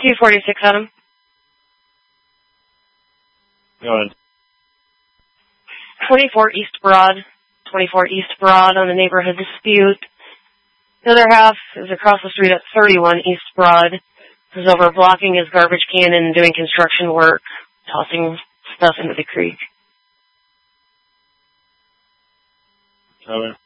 246, Adam. Go ahead. 24 East Broad. 24 East Broad on a neighborhood dispute. The other half is across the street at 31 East Broad. Is over blocking his garbage can and doing construction work, tossing stuff into the creek. Over.